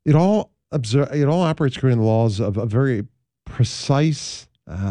it all operates according to the laws of a very precise.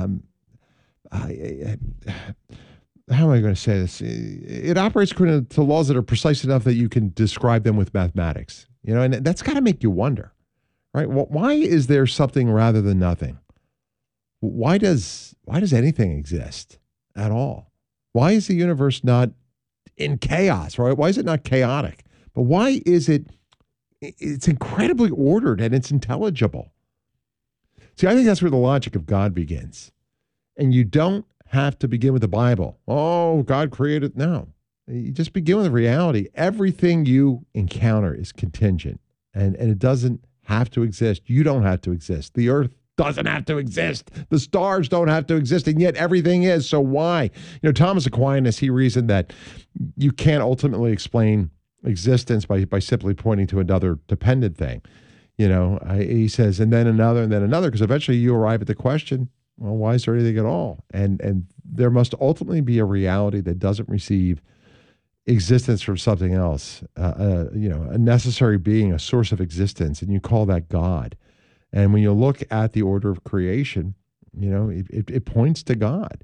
I, how am I going to say this? It operates according to laws that are precise enough that you can describe them with mathematics. And that's got to make you wonder, right? Well, why is there something rather than nothing? Why does anything exist at all? Why is the universe not in chaos, right? Why is it not chaotic? But why is it? It's incredibly ordered and it's intelligible. See, I think that's where the logic of God begins. And you don't have to begin with the Bible. Oh, God created. No. You just begin with reality. Everything you encounter is contingent and it doesn't have to exist. You don't have to exist. The earth doesn't have to exist. The stars don't have to exist, and yet everything is. So why? Thomas Aquinas, he reasoned that you can't ultimately explain existence by simply pointing to another dependent thing. He says, and then another, because eventually you arrive at the question, well, why is there anything at all? And there must ultimately be a reality that doesn't receive existence from something else, a necessary being, a source of existence, and you call that God. And when you look at the order of creation, it points to God.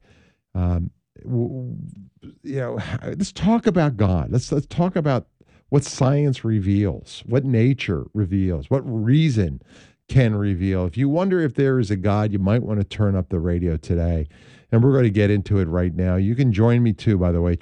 Let's talk about God. Let's talk about what science reveals, what nature reveals, what reason can reveal. If you wonder if there is a God, you might want to turn up the radio today. And we're going to get into it right now. You can join me too, by the way,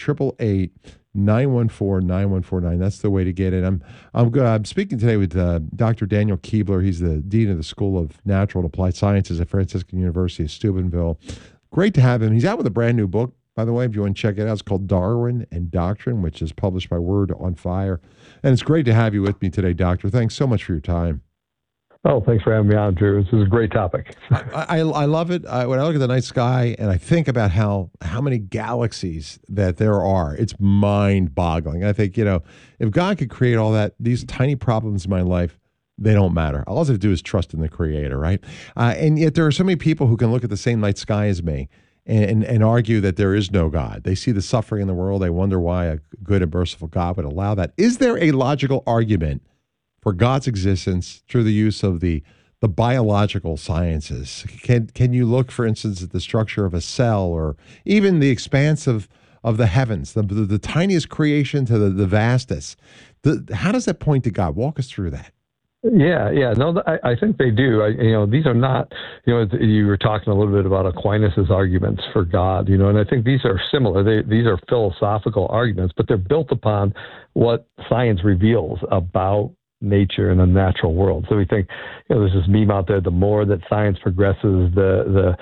888-914-9149. That's the way to get in. I'm speaking today with Dr. Daniel Keebler. He's the Dean of the School of Natural and Applied Sciences at Franciscan University of Steubenville. Great to have him. He's out with a brand new book, by the way, if you want to check it out. It's called Darwin and Doctrine, which is published by Word on Fire. And it's great to have you with me today, Doctor. Thanks so much for your time. Oh, thanks for having me on, Drew. This is a great topic. I love it. When I look at the night sky and I think about how many galaxies that there are, it's mind-boggling. I think, if God could create all that, these tiny problems in my life, they don't matter. All I have to do is trust in the Creator, right? And yet there are so many people who can look at the same night sky as me and argue that there is no God. They see the suffering in the world. They wonder why a good and merciful God would allow that. Is there a logical argument for God's existence through the use of the biological sciences? Can you look, for instance, at the structure of a cell or even the expanse of the heavens, the tiniest creation to the vastest? How does that point to God? Walk us through that. Yeah. No, I think they do. These are not, you were talking a little bit about Aquinas' arguments for God, and I think these are similar. These are philosophical arguments, but they're built upon what science reveals about nature and the natural world. So we think, there's this meme out there: the more that science progresses, the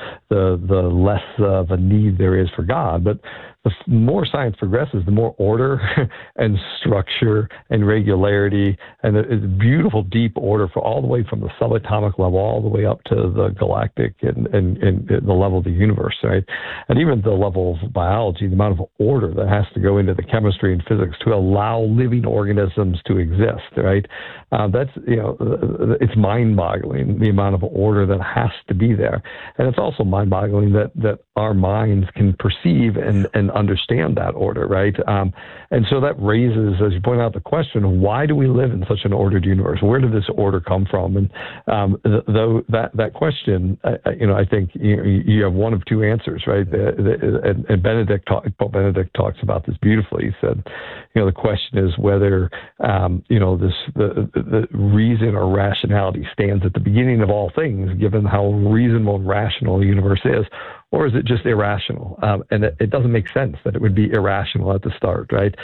less of a need there is for God. But the more science progresses, the more order and structure and regularity and a beautiful, deep order for all the way from the subatomic level all the way up to the galactic and the level of the universe, right? And even the level of biology, the amount of order that has to go into the chemistry and physics to allow living organisms to exist, right? That's, it's mind-boggling, the amount of order that has to be there. And it's also mind-boggling that our minds can perceive and understand that order, right? And so that raises, as you point out, the question: why do we live in such an ordered universe? Where did this order come from? And though that question, I think you have one of two answers, right? And Pope Benedict talks about this beautifully. He said, the question is whether the reason or rationality stands at the beginning of all things, given how reasonable and rational the universe is. Or is it just irrational? And it doesn't make sense that it would be irrational at the start, right?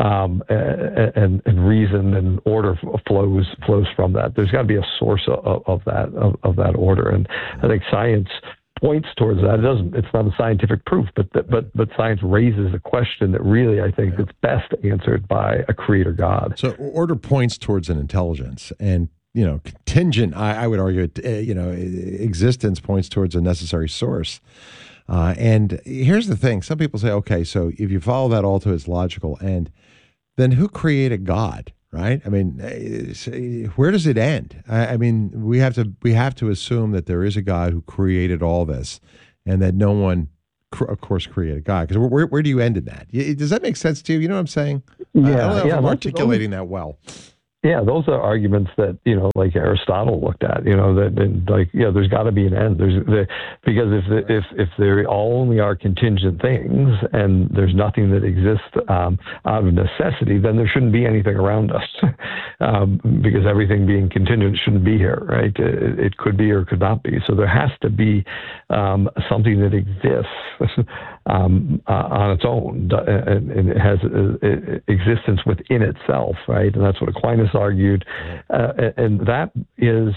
And reason and order flows from that. There's got to be a source of that order, and I think science points towards that. It's not a scientific proof, but science raises a question that really, I think, is best answered by a creator God. So order points towards an intelligence, and contingent, I would argue, existence points towards a necessary source. And here's the thing. Some people say, okay, so if you follow that all to its logical end, then who created God, right? I mean, where does it end? I mean, we have to assume that there is a God who created all this and that no one, of course, created God. Because where do you end in that? Does that make sense to you? You know what I'm saying? Yeah. I don't know if I'm articulating that well. Yeah, those are arguments that, like Aristotle looked at, there's got to be an end. Because if there only are contingent things and there's nothing that exists out of necessity, then there shouldn't be anything around us. Because everything being contingent shouldn't be here, right? It could be or could not be. So there has to be something that exists on its own, and it has existence within itself, right? And that's what Aquinas argued, and that is,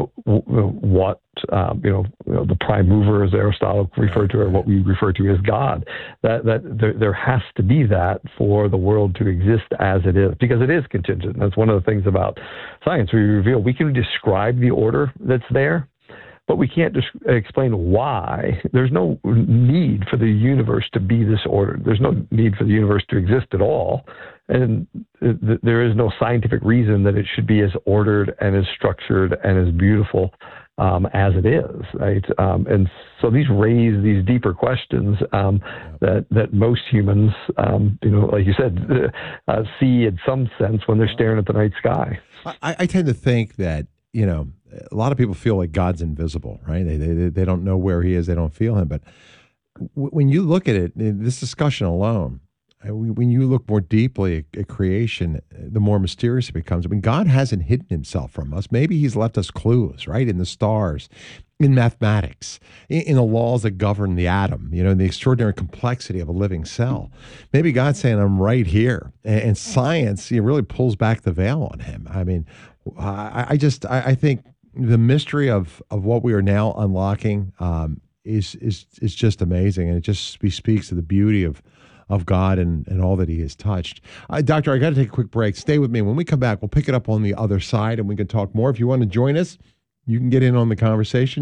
what the prime mover, as Aristotle referred to, or what we refer to as God. That there has to be that for the world to exist as it is, because it is contingent. And that's one of the things about science. We reveal we can describe the order that's there, but we can't just explain why. There's no need for the universe to be disordered. There's no need for the universe to exist at all. And there is no scientific reason that it should be as ordered and as structured and as beautiful as it is, right? And so these raise these deeper questions that most humans, like you said, see in some sense when they're staring at the night sky. I tend to think that, a lot of people feel like God's invisible, right? They don't know where he is. They don't feel him. But when you look at it, this discussion alone, when you look more deeply at creation, the more mysterious it becomes. I mean, God hasn't hidden himself from us. Maybe he's left us clues, right? In the stars, in mathematics, in the laws that govern the atom, in the extraordinary complexity of a living cell. Maybe God's saying, I'm right here. And science really pulls back the veil on him. I mean, I think the mystery of what we are now unlocking is just amazing. And it just speaks to the beauty of God and all that he has touched. Doctor, I got to take a quick break. Stay with me. When we come back, we'll pick it up on the other side and we can talk more. If you want to join us, you can get in on the conversation.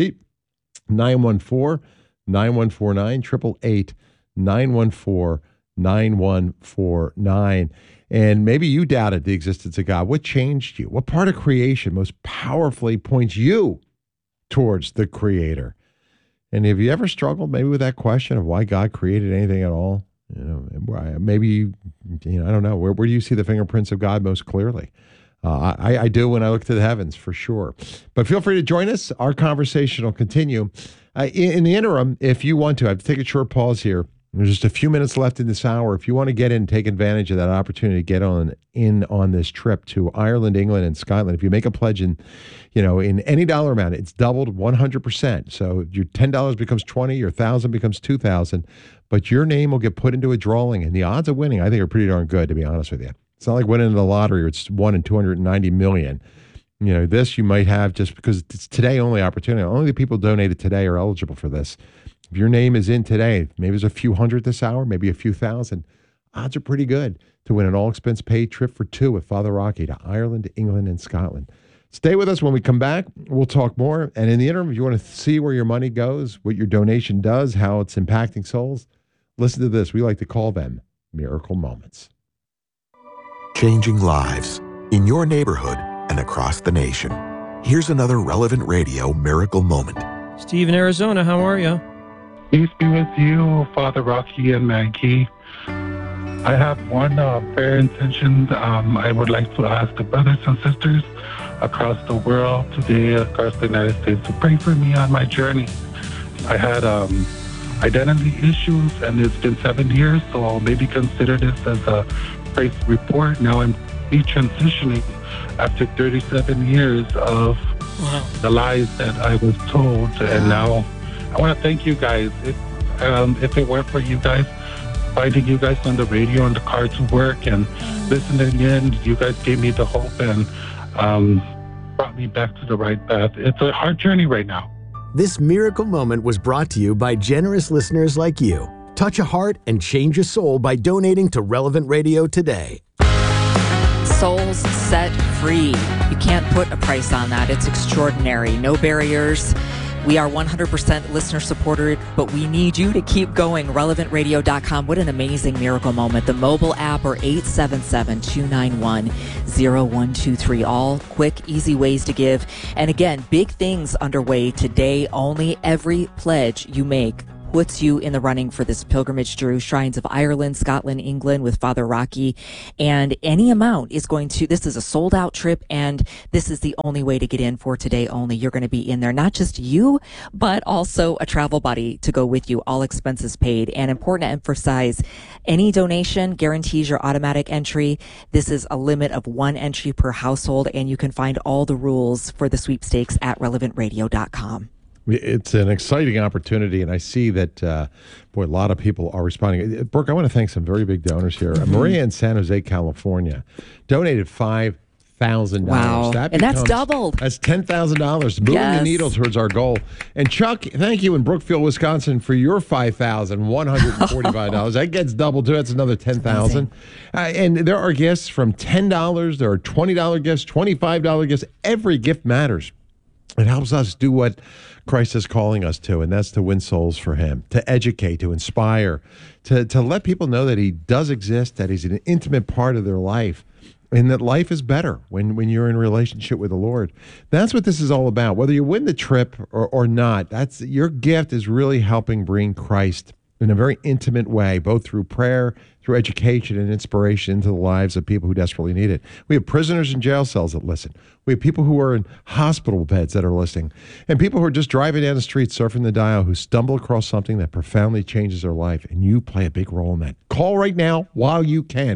888-914-9149, 888-914-9149. And maybe you doubted the existence of God. What changed you? What part of creation most powerfully points you towards the Creator? And have you ever struggled maybe with that question of why God created anything at all? Maybe, I don't know. Where do you see the fingerprints of God most clearly? I do when I look to the heavens, for sure. But feel free to join us. Our conversation will continue. In the interim, if you want to, I have to take a short pause here. There's just a few minutes left in this hour. If you want to get in and take advantage of that opportunity to get in on this trip to Ireland, England, and Scotland, if you make a pledge in any dollar amount, it's doubled 100%. So your $10 becomes $20, your $1,000 becomes $2,000, but your name will get put into a drawing, and the odds of winning, I think, are pretty darn good, to be honest with you. It's not like winning the lottery, or it's 1 in 290 million. This you might have just because it's today only opportunity. Only the people donated today are eligible for this. If your name is in today, maybe there's a few hundred this hour, maybe a few thousand. Odds are pretty good to win an all-expense-paid trip for two with Father Rocky to Ireland, England, and Scotland. Stay with us. When we come back, we'll talk more. And in the interim, if you want to see where your money goes, what your donation does, how it's impacting souls, listen to this. We like to call them miracle moments. Changing lives in your neighborhood and across the nation. Here's another Relevant Radio miracle moment. Steve in Arizona, how are you? Peace be with you, Father Rocky and Maggie. I have one prayer intention I would like to ask the brothers and sisters across the world today, across the United States, to pray for me on my journey. I had identity issues, and it's been 7 years, so I'll maybe consider this as a praise report. Now I'm transitioning after 37 years of the lies that I was told, and now I want to thank you guys. If it weren't for you guys, finding you guys on the radio in the car to work and listening in, you guys gave me the hope and brought me back to the right path. It's a hard journey right now. This miracle moment was brought to you by generous listeners like you. Touch a heart and change a soul by donating to Relevant Radio today. Souls set free. You can't put a price on that. It's extraordinary. No barriers. We are 100% listener supported, but we need you to keep going. RelevantRadio.com. What an amazing miracle moment. The mobile app or 877-291-0123. All quick, easy ways to give. And again, big things underway today only. Every pledge you make puts you in the running for this pilgrimage through shrines of Ireland, Scotland, England with Father Rocky. And any amount is this is a sold out trip, and this is the only way to get in for today only. You're going to be in there, not just you, but also a travel buddy to go with you, all expenses paid. And important to emphasize, any donation guarantees your automatic entry. This is a limit of 1 entry per household, and you can find all the rules for the sweepstakes at relevantradio.com. It's an exciting opportunity, and I see that, a lot of people are responding. Brooke, I want to thank some very big donors here. Maria in San Jose, California, donated $5,000. Wow. That's doubled. That's $10,000, moving the needle towards our goal. And Chuck, thank you in Brookfield, Wisconsin, for your $5,145. That gets doubled too. That's another $10,000. And there are gifts from $10. There are $20 gifts, $25 gifts. Every gift matters. It helps us do what Christ is calling us to, and that's to win souls for him, to educate, to inspire, to let people know that he does exist, that he's an intimate part of their life, and that life is better when you're in a relationship with the Lord. That's what this is all about. Whether you win the trip or not, that's your gift is really helping bring Christ in a very intimate way, both through prayer, through education and inspiration into the lives of people who desperately need it. We have prisoners in jail cells that listen. We have people who are in hospital beds that are listening, and people who are just driving down the street, surfing the dial, who stumble across something that profoundly changes their life, and you play a big role in that. Call right now while you can.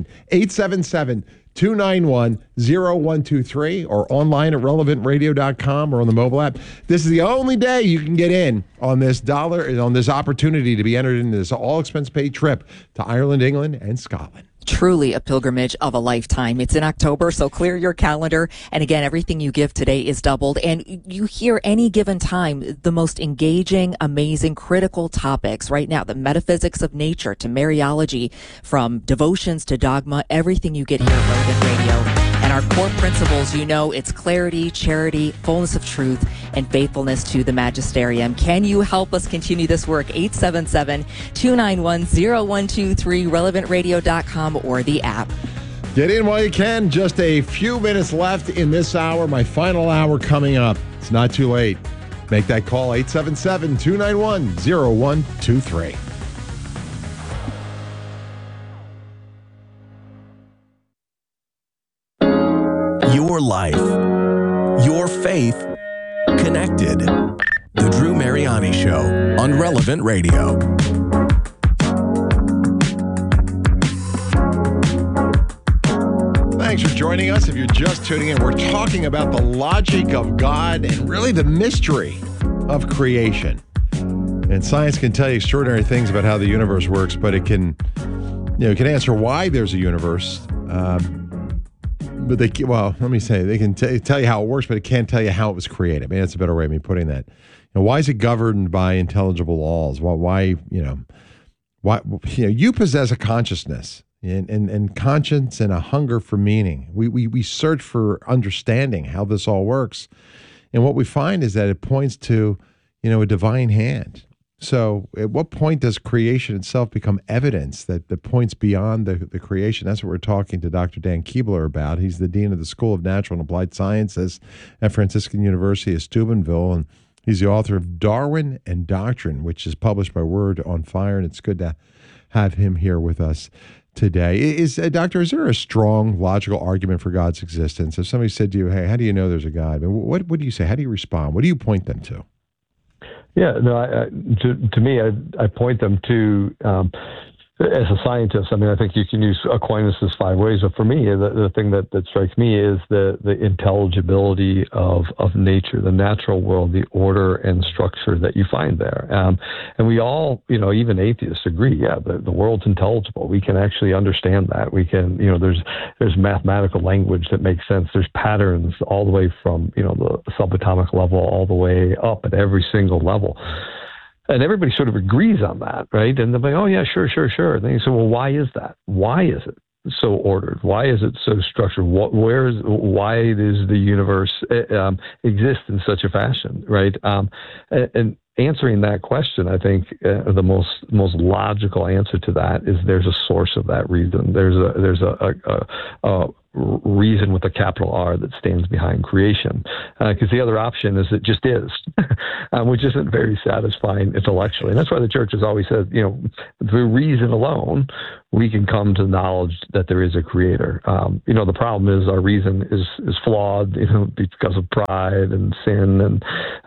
877-291-0123 or online at relevantradio.com or on the mobile app. This is the only day you can get in on this opportunity to be entered into this all-expense-paid trip to Ireland, England, and Scotland. Truly a pilgrimage of a lifetime. It's in October, so clear your calendar. And again, everything you give today is doubled. And you hear any given time the most engaging, amazing, critical topics right now. The metaphysics of nature to Mariology, from devotions to dogma, everything you get here at Relevant Radio. And our core principles, it's clarity, charity, fullness of truth, and faithfulness to the magisterium. Can you help us continue this work? 877-291-0123, relevantradio.com or the app. Get in while you can. Just a few minutes left in this hour. My final hour coming up. It's not too late. Make that call, 877-291-0123. Your life, your faith, connected. The Drew Mariani Show on Relevant Radio. Thanks for joining us. If you're just tuning in, we're talking about the logic of God and really the mystery of creation. And science can tell you extraordinary things about how the universe works, but it can answer why there's a universe. But they can tell you how it works, but it can't tell you how it was created. Maybe that's a better way of me putting that. Why is it governed by intelligible laws? Why you possess a consciousness and conscience and a hunger for meaning. We search for understanding how this all works. And what we find is that it points to, a divine hand. So at what point does creation itself become evidence that points beyond the creation? That's what we're talking to Dr. Dan Keebler about. He's the Dean of the School of Natural and Applied Sciences at Franciscan University of Steubenville, and he's the author of Darwin and Doctrine, which is published by Word on Fire, and it's good to have him here with us today. Doctor, is there a strong logical argument for God's existence? If somebody said to you, hey, how do you know there's a God? What do you say? How do you respond? What do you point them to? Yeah, no. To me, I point them to as a scientist. I think you can use Aquinas' 5 ways, but for me, the thing that strikes me is the intelligibility of nature, the natural world, the order and structure that you find there. And we all, even atheists agree. Yeah, the world's intelligible. We can actually understand that. We can, there's mathematical language that makes sense. There's patterns all the way from the subatomic level all the way up at every single level. And everybody sort of agrees on that, right? And they're like, oh, yeah, sure. And then you say, well, why is that? Why is it so ordered? Why is it so structured? Why does the universe exist in such a fashion, right? And answering that question, I think the most logical answer to that is there's a source of that reason. There's a reason with a capital R that stands behind creation. because the other option is it just is, which isn't very satisfying intellectually. And that's why the church has always said, through reason alone, we can come to knowledge that there is a creator. The problem is our reason is flawed, because of pride and sin and,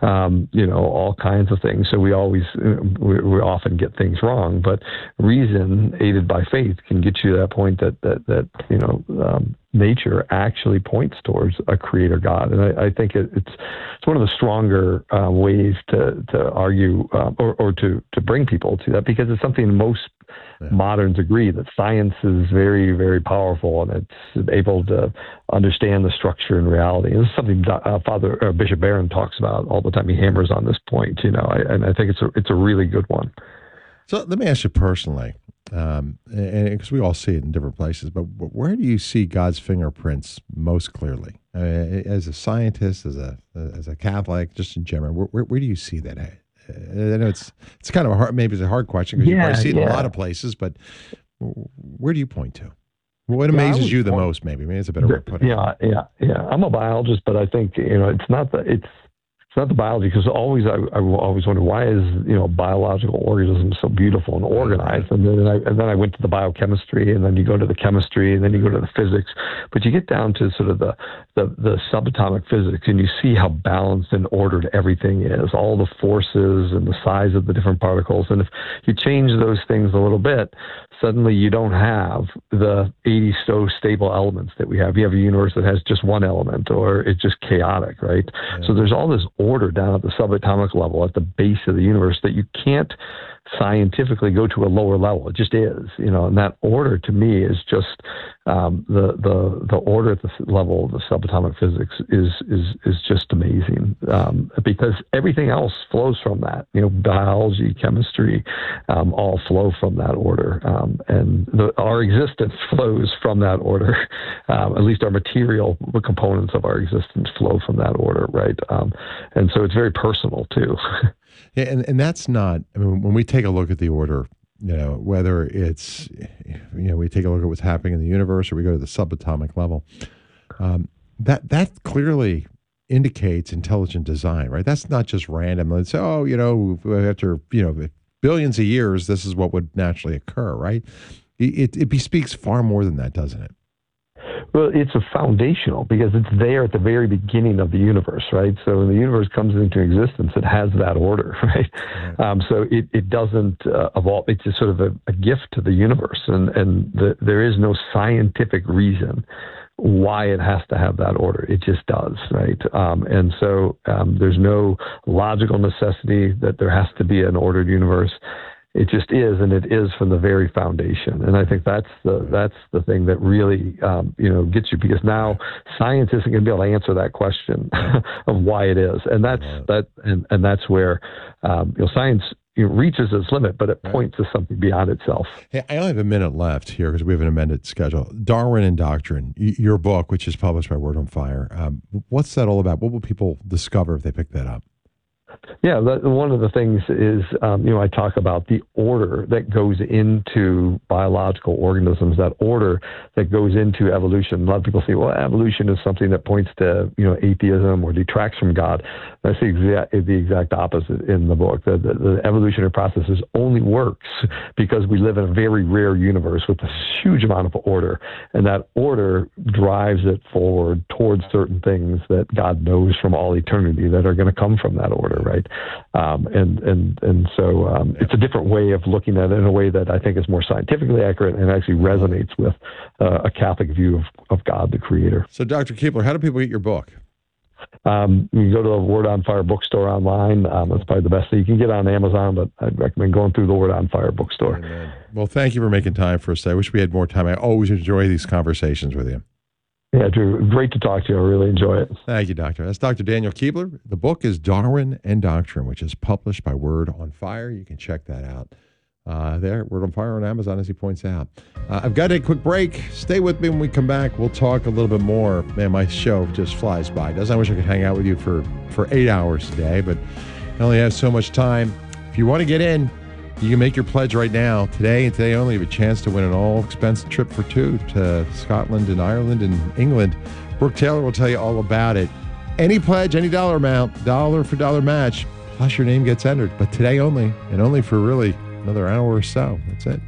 all kinds of things. So we often get things wrong, but reason aided by faith can get you to that point that nature actually points towards a creator God. And I think it's one of the stronger ways to argue or to bring people to that, because it's something most moderns agree that science is very, very powerful and it's able to understand the structure and reality. And this is something Bishop Barron talks about all the time. He hammers on this point, and I think it's a really good one. So let me ask you personally, and because we all see it in different places, but where do you see God's fingerprints most clearly? As a scientist, as a Catholic, just in general, where do you see that at? I know it's kind of a hard question, because you probably see it in a lot of places, but where do you point to? What amazes you the most? Maybe it's a better way of putting it. Yeah. I'm a biologist, but I think it's not the biology, because I always wonder, why is biological organism so beautiful and organized, and then I went to the biochemistry, and then you go to the chemistry, and then you go to the physics, but you get down to sort of the subatomic physics, and you see how balanced and ordered everything is, all the forces and the size of the different particles, and if you change those things a little bit, suddenly you don't have the 80 so stable elements that we have. You have a universe that has just one element, or it's just chaotic, right? Yeah. So there's all this order down at the subatomic level, at the base of the universe, that you can't scientifically go to a lower level. It just is, and that order to me is just the order at the level of the subatomic physics is just amazing, because everything else flows from that. Biology, chemistry, all flow from that order, and our existence flows from that order. At least our material components of our existence flow from that order, right? And so it's very personal too. Yeah, and that's not, when we take a look at the order, whether it's, we take a look at what's happening in the universe, or we go to the subatomic level, that clearly indicates intelligent design, right? That's not just random. It's, after, billions of years, this is what would naturally occur, right? It bespeaks far more than that, doesn't it? Well, it's a foundational, because it's there at the very beginning of the universe, right? So when the universe comes into existence, it has that order, right? So it doesn't evolve. It's just sort of a gift to the universe, and there is no scientific reason why it has to have that order. It just does, right? And so there's no logical necessity that there has to be an ordered universe. It just is, and it is from the very foundation. And I think that's the thing that really gets you, because now science isn't going to be able to answer that question of why it is, and that's where science reaches its limit, but it points to something beyond itself. Hey, I only have a minute left here because we have an amended schedule. Darwin and Doctrine, your book, which is published by Word on Fire. What's that all about? What will people discover if they pick that up? Yeah, one of the things is, I talk about the order that goes into biological organisms, that order that goes into evolution. A lot of people say, well, evolution is something that points to, atheism or detracts from God. That's the exact opposite in the book. The evolutionary process only works because we live in a very rare universe with a huge amount of order, and that order drives it forward towards certain things that God knows from all eternity that are going to come from that order. Right. So it's a different way of looking at it, in a way that I think is more scientifically accurate and actually resonates with a Catholic view of God, the Creator. So, Dr. Keebler, how do people get your book? You can go to the Word on Fire bookstore online. That's probably the best thing. You can get on Amazon, but I'd recommend going through the Word on Fire bookstore. Amen. Well, thank you for making time for us. I wish we had more time. I always enjoy these conversations with you. Yeah, Drew, great to talk to you. I really enjoy it. Thank you, Doctor. That's Dr. Daniel Keebler. The book is Darwin and Doctrine, which is published by Word on Fire. You can check that out there, Word on Fire on Amazon, as he points out. I've got a quick break. Stay with me when we come back. We'll talk a little bit more. Man, my show just flies by. I wish I could hang out with you for 8 hours a day, but I only have so much time. If you want to get in, you can make your pledge right now. Today and today only, you have a chance to win an all-expense trip for two to Scotland and Ireland and England. Brooke Taylor will tell you all about it. Any pledge, any dollar amount, dollar for dollar match, plus your name gets entered. But today only, and only for really another hour or so. That's it.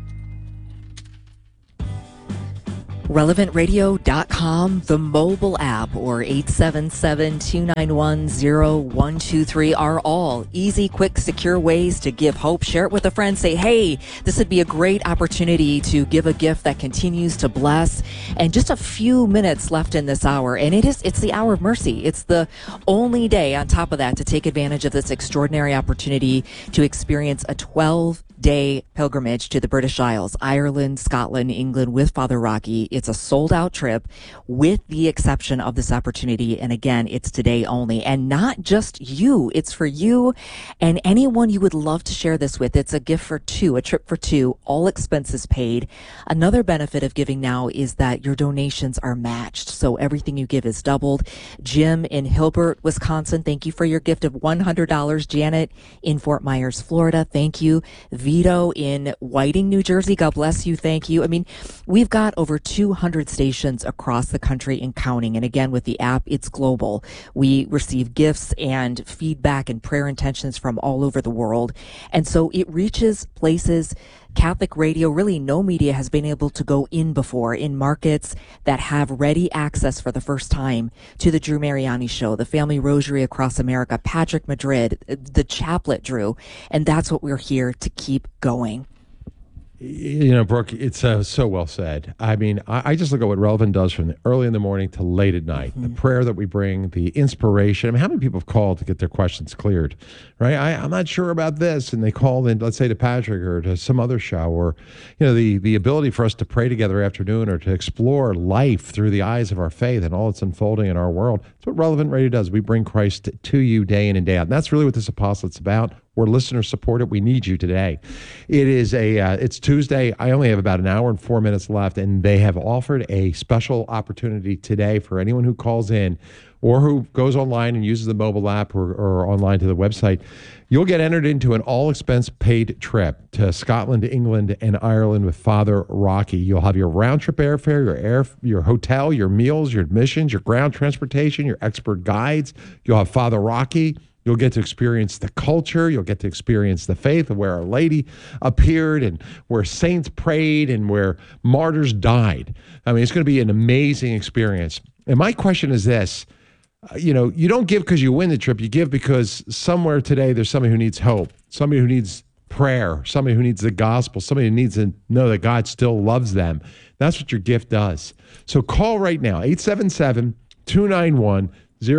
RelevantRadio.com, the mobile app, or 877-291-0123 are all easy, quick, secure ways to give hope. Share it with a friend. Say, hey, this would be a great opportunity to give a gift that continues to bless. And just a few minutes left in this hour. And it's the hour of mercy. It's the only day on top of that to take advantage of this extraordinary opportunity to experience a 12-day pilgrimage to the British Isles, Ireland, Scotland, England with Father Rocky. It's a sold-out trip with the exception of this opportunity. And again, it's today only. And not just you. It's for you and anyone you would love to share this with. It's a gift for two, a trip for two, all expenses paid. Another benefit of giving now is that your donations are matched. So everything you give is doubled. Jim in Hilbert, Wisconsin, thank you for your gift of $100. Janet in Fort Myers, Florida, thank you. Vito in Whiting, New Jersey, God bless you, thank you. I mean, we've got over 200 stations across the country and counting. And again, with the app, it's global. We receive gifts and feedback and prayer intentions from all over the world. And so it reaches places Catholic radio, really no media has been able to go in before, in markets that have ready access for the first time to the Drew Mariani Show, the Family Rosary across America, Patrick Madrid, the Chaplet, Drew. And that's what we're here to keep going. You know, Brooke, it's so well said. I mean, I just look at what Relevant does from early in the morning to late at night. The prayer that we bring, the inspiration. I mean, how many people have called to get their questions cleared, right? I'm not sure about this. And they call in, let's say, to Patrick or to some other show, or, you know, the ability for us to pray together afternoon or to explore life through the eyes of our faith and all that's unfolding in our world. That's what Relevant Radio does. We bring Christ to you day in and day out. And that's really what this apostolate's about. We're listener supported. We need you today. It is it's Tuesday. I only have about an hour and 4 minutes left, and they have offered a special opportunity today for anyone who calls in or who goes online and uses the mobile app or online to the website. You'll get entered into an all-expense-paid trip to Scotland, England, and Ireland with Father Rocky. You'll have your round-trip airfare, your hotel, your meals, your admissions, your ground transportation, your expert guides. You'll have Father Rocky. You'll get to experience the culture. You'll get to experience the faith of where Our Lady appeared and where saints prayed and where martyrs died. I mean, it's going to be an amazing experience. And my question is this. You know, you don't give because you win the trip. You give because somewhere today there's somebody who needs hope, somebody who needs prayer, somebody who needs the gospel, somebody who needs to know that God still loves them. That's what your gift does. So call right now, 877-291-0123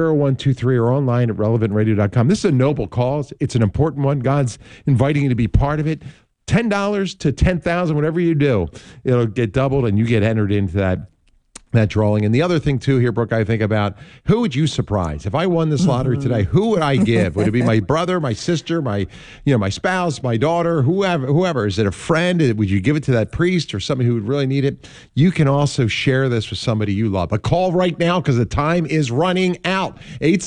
or online at relevantradio.com. This is a noble cause. It's an important one. God's inviting you to be part of it. $10 to $10,000, whatever you do, it'll get doubled and you get entered into that drawing. And the other thing too here, Brooke, I think about, who would you surprise? If I won this lottery today, who would I give? Would it be my brother, my sister, my spouse, my daughter, whoever? Is it a friend? Would you give it to that priest or somebody who would really need it? You can also share this with somebody you love. But call right now because the time is running out.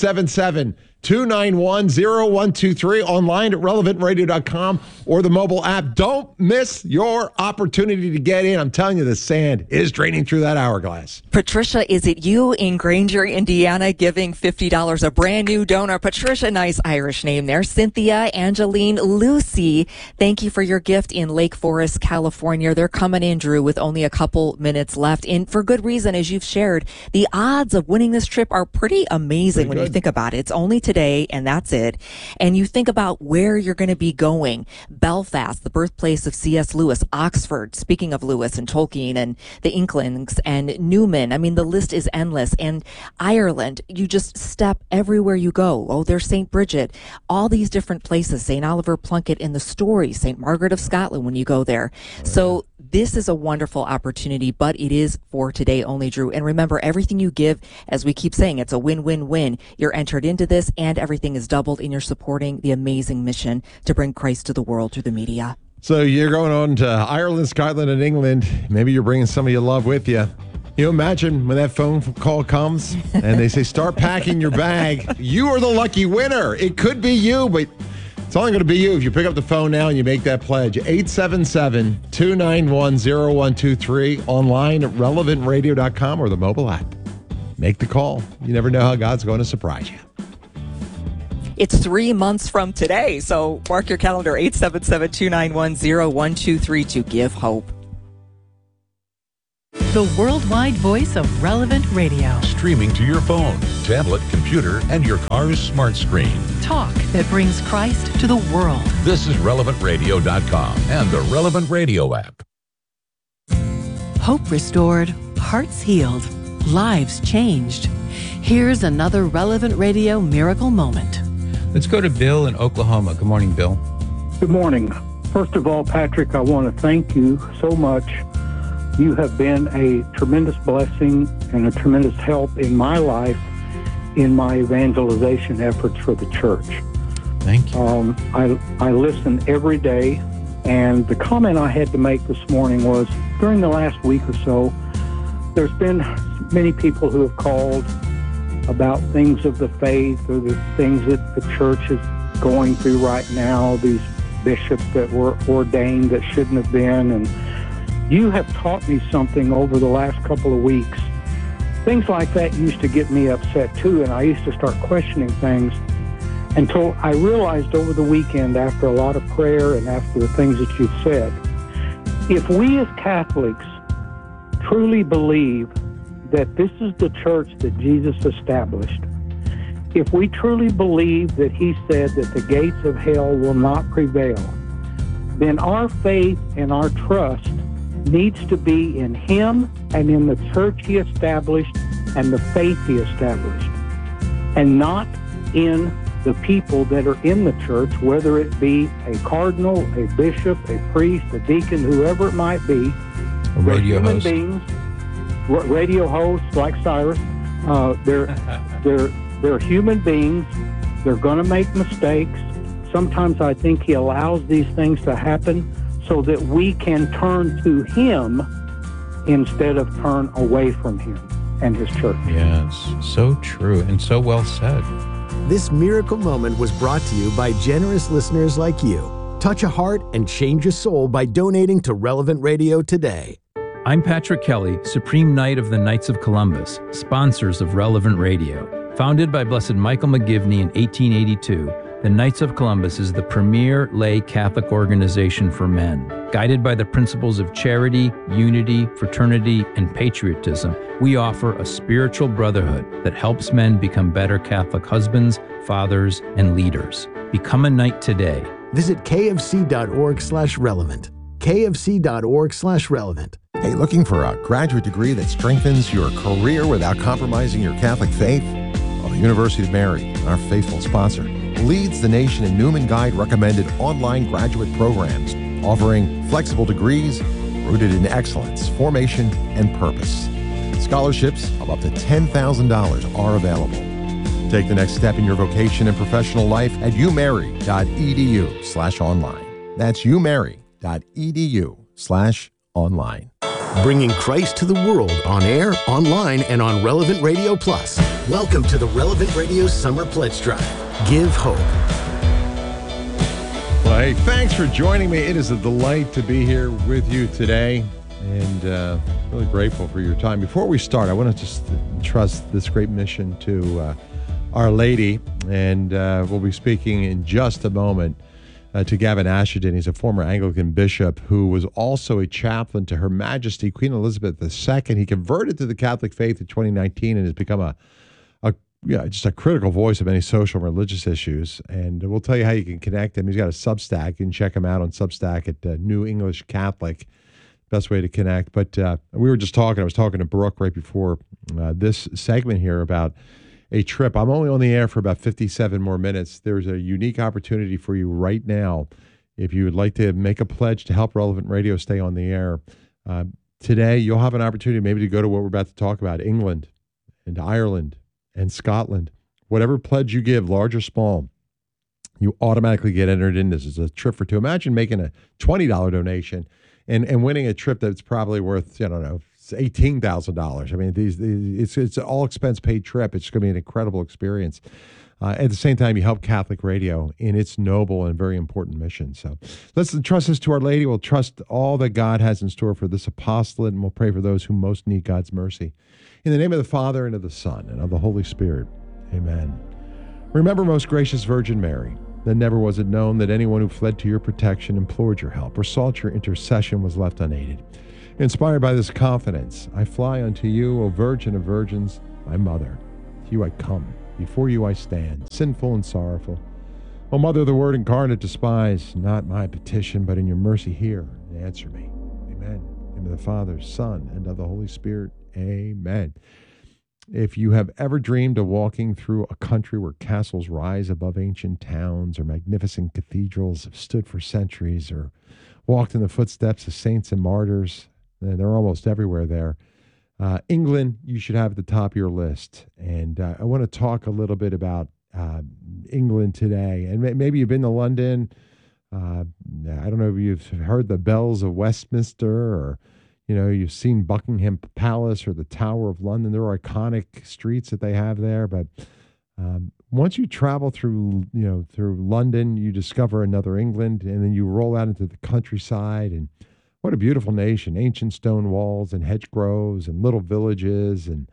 877-291-0123, online at relevantradio.com or the mobile app. Don't miss your opportunity to get in. I'm telling you, the sand is draining through that hourglass. Patricia, is it you in Granger, Indiana, giving $50? A brand new donor. Patricia, nice Irish name there. Cynthia, Angeline, Lucy, thank you for your gift in Lake Forest, California. They're coming in, Drew, with only a couple minutes left. And for good reason, as you've shared, the odds of winning this trip are pretty amazing when you think about it. It's only today, and that's it. And you think about where you're going to be going. Belfast, the birthplace of C.S. Lewis. Oxford, speaking of Lewis and Tolkien and the Inklings and Newman. I mean, the list is endless. And Ireland, you just step everywhere you go. Oh, there's St. Bridget. All these different places. St. Oliver Plunkett in the story. St. Margaret of Scotland when you go there. So this is a wonderful opportunity, but it is for today only, Drew. And remember, everything you give, as we keep saying, it's a win-win-win. You're entered into this, and everything is doubled, and you're supporting the amazing mission to bring Christ to the world through the media. So you're going on to Ireland, Scotland, and England. Maybe you're bringing somebody you love with you. You imagine when that phone call comes and they say, start packing your bag. You are the lucky winner. It could be you, but it's only going to be you if you pick up the phone now and you make that pledge. 877-291-0123, online at relevantradio.com or the mobile app. make the call. You never know how God's going to surprise you. It's 3 months from today, so mark your calendar, 877-291-0123 to give hope. The worldwide voice of Relevant Radio. Streaming to your phone, tablet, computer, and your car's smart screen. Talk that brings Christ to the world. This is RelevantRadio.com and the Relevant Radio app. Hope restored, hearts healed, lives changed. Here's another Relevant Radio miracle moment. Let's go to Bill in Oklahoma. Good morning, Bill. Good morning. First of all, Patrick, I want to thank you so much. You have been a tremendous blessing and a tremendous help in my life in my evangelization efforts for the church. Thank you. I listen every day, and the comment I had to make this morning was, during the last week or so, there's been many people who have called about things of the faith or the things that the church is going through right now, these bishops that were ordained that shouldn't have been. And you have taught me something over the last couple of weeks. Things like that used to get me upset too, and I used to start questioning things until I realized over the weekend, after a lot of prayer and after the things that you've said, if we as Catholics truly believe that this is the church that Jesus established, if we truly believe that he said that the gates of hell will not prevail, then our faith and our trust needs to be in him and in the church he established and the faith he established, and not in the people that are in the church, whether it be a cardinal, a bishop, a priest, a deacon, whoever it might be. A radio host. Beings, radio hosts like Cyrus. They're human beings. They're going to make mistakes. Sometimes I think he allows these things to happen so that we can turn to him instead of turn away from him and his church. Yes, so true and so well said. This miracle moment was brought to you by generous listeners like you. Touch a heart and change a soul by donating to Relevant Radio today. I'm Patrick Kelly, Supreme Knight of the Knights of Columbus, sponsors of Relevant Radio. Founded by Blessed Michael McGivney in 1882, the Knights of Columbus is the premier lay Catholic organization for men. Guided by the principles of charity, unity, fraternity, and patriotism, we offer a spiritual brotherhood that helps men become better Catholic husbands, fathers, and leaders. Become a knight today. Visit kfc.org/relevant. kfc.org/relevant. Hey, looking for a graduate degree that strengthens your career without compromising your Catholic faith? Well, the University of Mary, our faithful sponsor, leads the nation in Newman Guide recommended online graduate programs, offering flexible degrees rooted in excellence, formation, and purpose. Scholarships of up to $10,000 are available. Take the next step in your vocation and professional life at umary.edu/online. That's umary.edu/online. Bringing Christ to the world on air, online, and on Relevant Radio Plus. Welcome to the Relevant Radio Summer Pledge Drive. Give hope. Well, hey, thanks for joining me. It is a delight to be here with you today, and really grateful for your time. Before we start, I want to just entrust this great mission to Our Lady, and we'll be speaking in just a moment to Gavin Ashenden. He's a former Anglican bishop who was also a chaplain to Her Majesty Queen Elizabeth II. He converted to the Catholic faith in 2019 and has become just a critical voice of many social and religious issues. And we'll tell you how you can connect him. He's got a Substack. You can check him out on Substack at New English Catholic. Best way to connect. But we were just talking. I was talking to Brooke right before this segment here about a trip. I'm only on the air for about 57 more minutes. There's a unique opportunity for you right now. If you would like to make a pledge to help Relevant Radio stay on the air, today you'll have an opportunity maybe to go to what we're about to talk about, England and Ireland and Scotland. Whatever pledge you give, large or small, you automatically get entered in. This is a trip for two. Imagine making a $20 donation and winning a trip that's probably worth, I don't know, it's $18,000. I mean, it's an all expense paid trip. It's going to be an incredible experience. At the same time, you help Catholic Radio in its noble and very important mission. So let's entrust this to Our Lady. We'll trust all that God has in store for this apostolate, and we'll pray for those who most need God's mercy. In the name of the Father, and of the Son, and of the Holy Spirit. Amen. Remember, most gracious Virgin Mary, that never was it known that anyone who fled to your protection, implored your help, or sought your intercession was left unaided. Inspired by this confidence, I fly unto you, O Virgin of Virgins, my Mother. To you I come. Before you I stand, sinful and sorrowful. O Mother of the Word incarnate, despise not my petition, but in your mercy hear and answer me. Amen. In the name of the Father, Son, and of the Holy Spirit. Amen. If you have ever dreamed of walking through a country where castles rise above ancient towns, or magnificent cathedrals have stood for centuries, or walked in the footsteps of saints and martyrs, and they're almost everywhere there, England, you should have at the top of your list. And I want to talk a little bit about England today. And maybe you've been to London. I don't know if you've heard the bells of Westminster, or, you've seen Buckingham Palace or the Tower of London. There are iconic streets that they have there. But once you travel through London, you discover another England, and then you roll out into the countryside, and what a beautiful nation, ancient stone walls and hedgerows and little villages. And,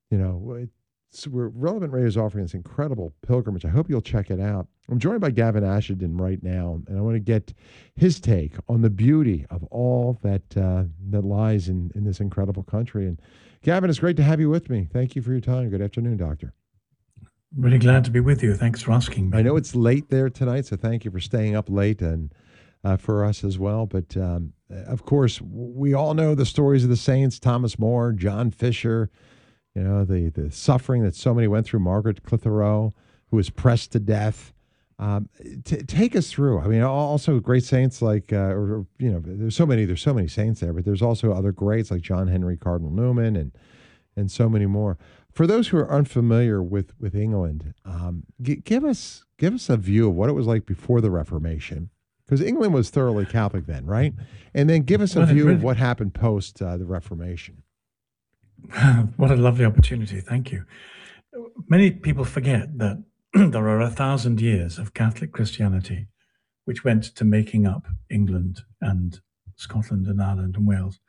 Relevant Radio is offering this incredible pilgrimage. I hope you'll check it out. I'm joined by Gavin Ashenden right now, and I want to get his take on the beauty of all that lies in this incredible country. And Gavin, it's great to have you with me. Thank you for your time. Good afternoon, Doctor. Really glad to be with you. Thanks for asking me. I know it's late there tonight, so thank you for staying up late and for us as well. But of course, we all know the stories of the saints: Thomas More, John Fisher. The suffering that so many went through. Margaret Clitheroe, who was pressed to death. Take us through. I mean, also great saints like, there's so many saints there, but there's also other greats like John Henry Cardinal Newman and so many more. For those who are unfamiliar with England, give us a view of what it was like before the Reformation, because England was thoroughly Catholic then, right? And then give us a view of what happened post the Reformation. What a lovely opportunity. Thank you. Many people forget that there are 1,000 years of Catholic Christianity which went to making up England and Scotland and Ireland and Wales.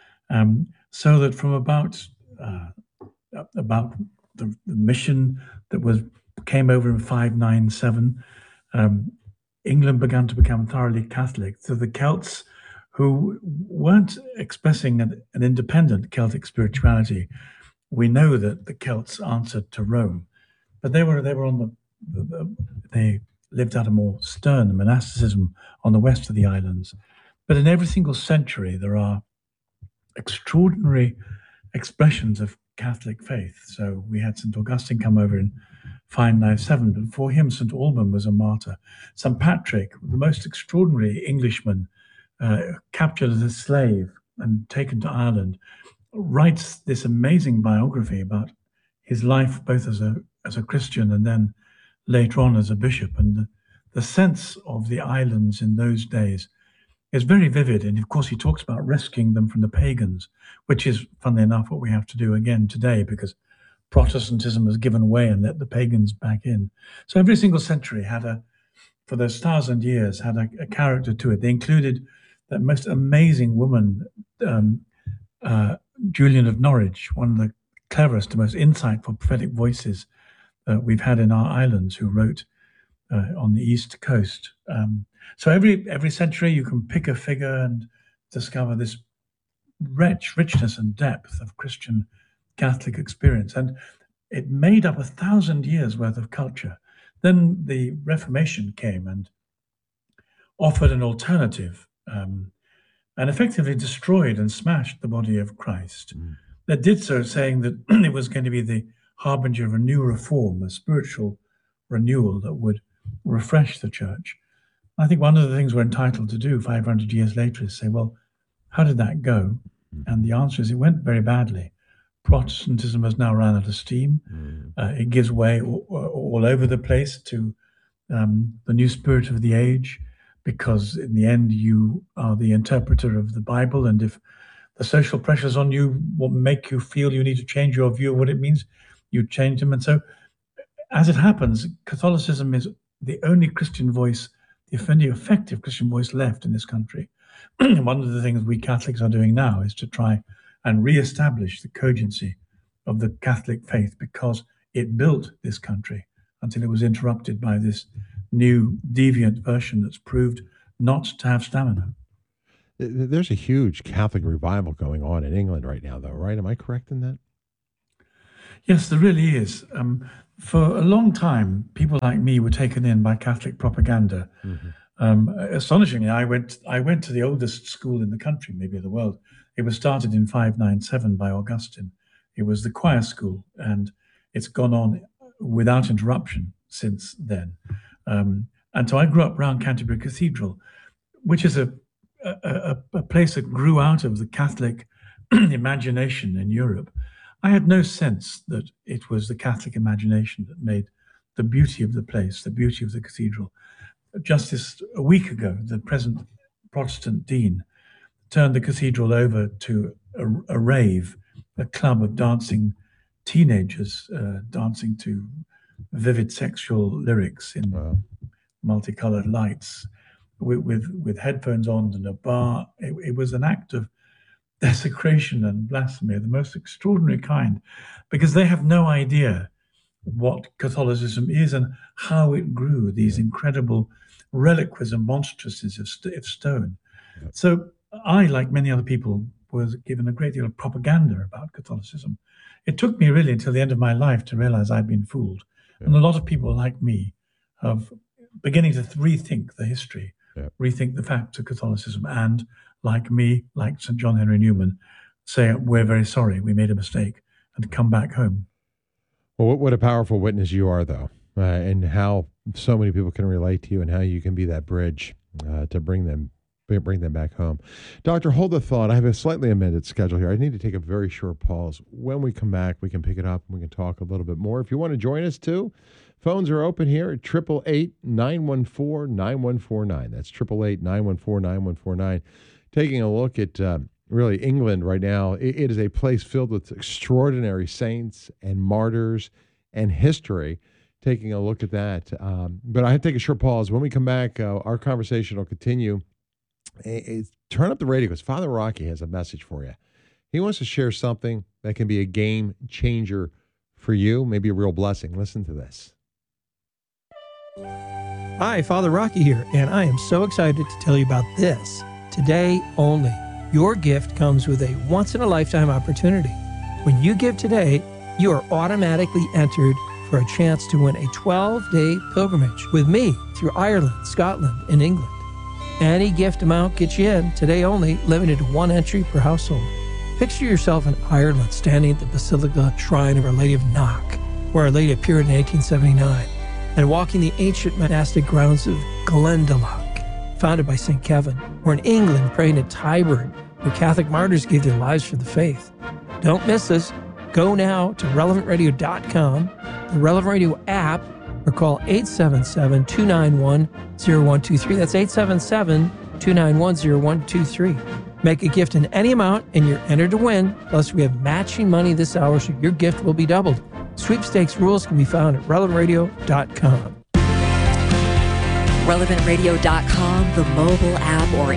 So that from about the mission that came over in 597, England began to become thoroughly Catholic. So the Celts, who weren't expressing an independent Celtic spirituality, we know that the Celts answered to Rome, but they lived out a more stern monasticism on the west of the islands. But in every single century, there are extraordinary expressions of Catholic faith. So we had St. Augustine come over in 597, but for him, St. Alban was a martyr. St. Patrick, the most extraordinary Englishman, captured as a slave and taken to Ireland, writes this amazing biography about his life both as a Christian and then later on as a bishop. And the sense of the islands in those days is very vivid. And of course, he talks about rescuing them from the pagans, which is, funnily enough, what we have to do again today, because Protestantism has given way and let the pagans back in. So every single century for those 1,000 years, had a character to it. They included that most amazing woman, Julian of Norwich, one of the cleverest and most insightful prophetic voices that we've had in our islands, who wrote on the East Coast. So every century you can pick a figure and discover this richness and depth of Christian Catholic experience. And it made up 1,000 years worth of culture. Then the Reformation came and offered an alternative, and effectively destroyed and smashed the body of Christ. They did so saying that it was going to be the harbinger of a new reform, a spiritual renewal that would refresh the church. I think one of the things we're entitled to do 500 years later is say, well, how did that go? And the answer is it went very badly. Protestantism has now run out of steam. It gives way all over the place to the new spirit of the age, because in the end you are the interpreter of the Bible, and if the social pressures on you will make you feel you need to change your view of what it means. You change them. And so, as it happens, Catholicism is the only Christian voice, the only effective Christian voice left in this country. One of the things we Catholics are doing now is to try and reestablish the cogency of the Catholic faith, because it built this country until it was interrupted by this new deviant version that's proved not to have stamina. There's a huge Catholic revival going on in England right now, though, right? Am I correct in that? Yes, there really is. For a long time, people like me were taken in by Catholic propaganda. Astonishingly, I went to the oldest school in the country, maybe the world. It was started in 597 by Augustine. It was the choir school, and it's gone on without interruption since then. And so I grew up around Canterbury Cathedral, which is a place that grew out of the Catholic imagination in Europe. I had no sense that it was the Catholic imagination that made the beauty of the place, the beauty of the cathedral. Just a week ago, the present Protestant dean turned the cathedral over to a rave, a club of dancing teenagers dancing to vivid sexual lyrics in multicolored lights with headphones on and a bar. It was an act of desecration and blasphemy of the most extraordinary kind, because they have no idea what Catholicism is and how it grew, these incredible reliquaries and monstrosities of stone. So I, like many other people, was given a great deal of propaganda about Catholicism. It took me really until the end of my life to realize I'd been fooled. And a lot of people like me have beginning to rethink the history, rethink the facts of Catholicism, and like me, like St. John Henry Newman, say, we're very sorry, we made a mistake, and come back home. Well, what a powerful witness you are, though, and how so many people can relate to you, and how you can be that bridge to bring them back home. Doctor, hold the thought. I have a slightly amended schedule here. I need to take a very short pause. When we come back, we can pick it up and we can talk a little bit more. If you want to join us too, phones are open here at 888-914-9149. That's 888-914-9149. Taking a look at really England right now. It is a place filled with extraordinary saints and martyrs and history. Taking a look at that. But I have to take a short pause. When we come back, our conversation will continue. Turn up the radio because Father Rocky has a message for you. He wants to share something that can be a game changer for you, maybe a real blessing. Listen to this. Hi, Father Rocky here, and I am so excited to tell you about this. Today only, your gift comes with a once-in-a-lifetime opportunity. When you give today, you are automatically entered for a chance to win a 12-day pilgrimage with me through Ireland, Scotland, and England. Any gift amount gets you in, today only, limited to one entry per household. Picture yourself in Ireland standing at the Basilica Shrine of Our Lady of Knock, where Our Lady appeared in 1879, and walking the ancient monastic grounds of Glendalough, founded by St. Kevin, or in England praying at Tyburn, where Catholic martyrs gave their lives for the faith. Don't miss this. Go now to relevantradio.com, the Relevant Radio app, or call 877-291-0123. That's 877-291-0123. Make a gift in any amount and you're entered to win. Plus, we have matching money this hour, so your gift will be doubled. Sweepstakes rules can be found at relevantradio.com. RelevantRadio.com, the mobile app, or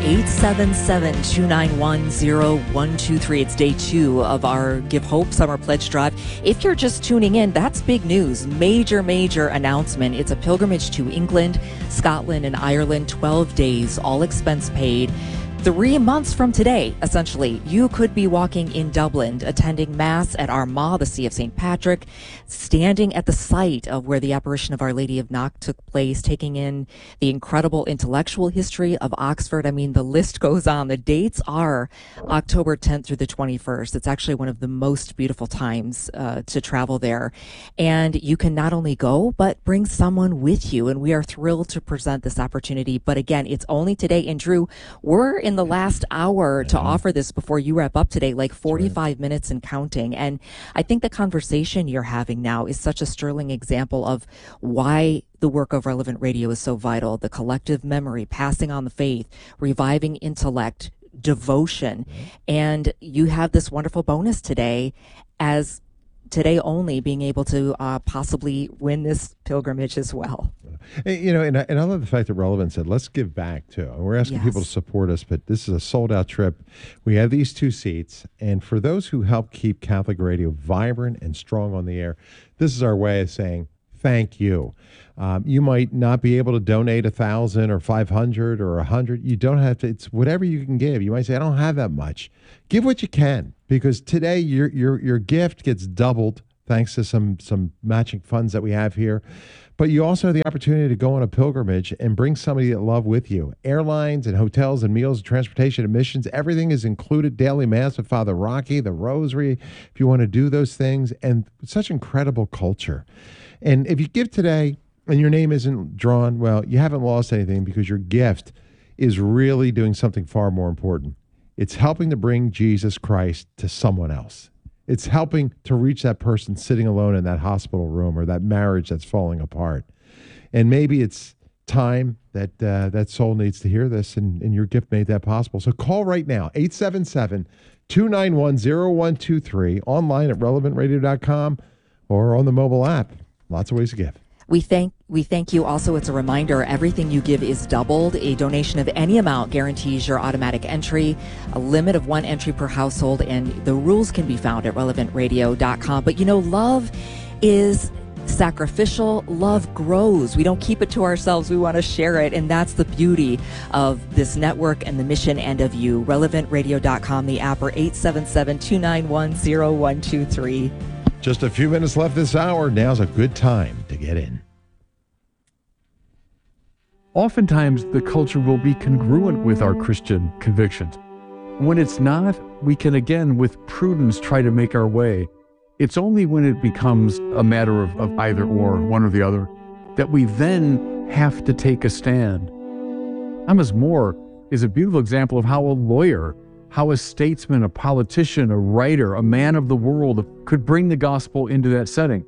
877-291-0123. It's day 2 of our Give Hope Summer Pledge Drive. If you're just tuning in, that's big news. Major announcement. It's a pilgrimage to England, Scotland, and Ireland, 12 days, all expense paid. 3 months from today, essentially, you could be walking in Dublin, attending Mass at Armagh, the See of St. Patrick, standing at the site of where the apparition of Our Lady of Knock took place, taking in the incredible intellectual history of Oxford. I mean, the list goes on. The dates are October 10th through the 21st. It's actually one of the most beautiful times to travel there. And you can not only go, but bring someone with you. And we are thrilled to present this opportunity. But again, it's only today. And Drew, we're in the last hour to offer this before you wrap up today, like 45 minutes and counting. And I think the conversation you're having now is such a sterling example of why the work of Relevant Radio is so vital. The collective memory, passing on the faith, reviving intellect, devotion. And you have this wonderful bonus today, as today only, being able to possibly win this pilgrimage as well. You know, and I love the fact that Relevant said, let's give back too. And we're asking people to support us, but this is a sold out trip. We have these 2 seats. And for those who help keep Catholic radio vibrant and strong on the air, this is our way of saying thank you. You might not be able to donate 1,000 or 500 or 100. You don't have to. It's whatever you can give. You might say, I don't have that much. Give what you can, because today your gift gets doubled thanks to some matching funds that we have here. But you also have the opportunity to go on a pilgrimage and bring somebody that love with you. Airlines and hotels and meals, transportation, admissions, everything is included. Daily Mass with Father Rocky, the Rosary, if you want to do those things. And such incredible culture. And if you give today and your name isn't drawn, well, you haven't lost anything, because your gift is really doing something far more important. It's helping to bring Jesus Christ to someone else. It's helping to reach that person sitting alone in that hospital room, or that marriage that's falling apart. And maybe it's time that that soul needs to hear this, and your gift made that possible. So call right now, 877-291-0123, online at relevantradio.com, or on the mobile app. Lots of ways to give. We thank you. Also, it's a reminder, everything you give is doubled. A donation of any amount guarantees your automatic entry, a limit of 1 entry per household, and the rules can be found at relevantradio.com. But love is sacrificial. Love grows. We don't keep it to ourselves. We want to share it. And that's the beauty of this network and the mission and of you. Relevantradio.com, the app, or 877-291-0123. Just a few minutes left this hour. Now's a good time to get in. Oftentimes, the culture will be congruent with our Christian convictions. When it's not, we can again, with prudence, try to make our way. It's only when it becomes a matter of either or, one or the other, that we then have to take a stand. Thomas More is a beautiful example of how a lawyer, how a statesman, a politician, a writer, a man of the world could bring the gospel into that setting.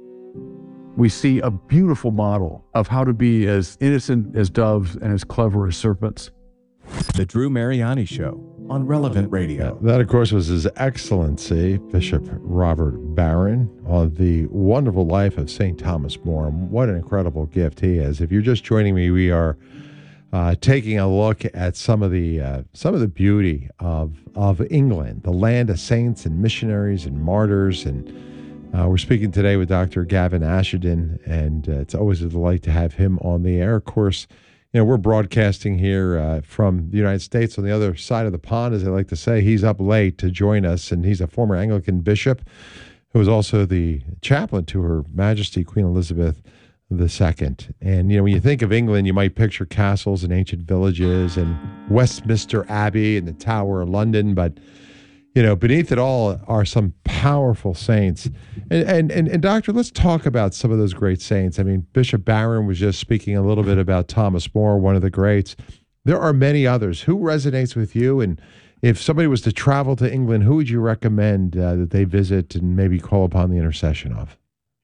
We see a beautiful model of how to be as innocent as doves and as clever as serpents. The Drew Mariani Show on Relevant Radio. That, of course, was His Excellency Bishop Robert Barron on the wonderful life of St. Thomas More. What an incredible gift he is. If you're just joining me, we are taking a look at some of the beauty of England, the land of saints and missionaries and martyrs. And we're speaking today with Dr. Gavin Ashenden, and it's always a delight to have him on the air. Of course, we're broadcasting here from the United States on the other side of the pond, as they like to say. He's up late to join us, and he's a former Anglican bishop who was also the chaplain to Her Majesty Queen Elizabeth II. And, when you think of England, you might picture castles and ancient villages and Westminster Abbey and the Tower of London. But, beneath it all are some powerful saints. And Doctor, let's talk about some of those great saints. I mean, Bishop Barron was just speaking a little bit about Thomas More, one of the greats. There are many others. Who resonates with you? And if somebody was to travel to England, who would you recommend that they visit and maybe call upon the intercession of?